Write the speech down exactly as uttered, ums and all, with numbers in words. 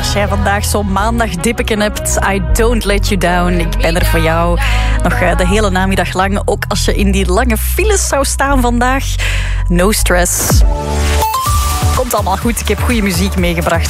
Als jij vandaag zo'n maandag dippeken hebt, I don't let you down. Ik ben er voor jou. Nog de hele namiddag lang. Ook als je in die lange files zou staan vandaag. No stress. Komt allemaal goed. Ik heb goede muziek meegebracht.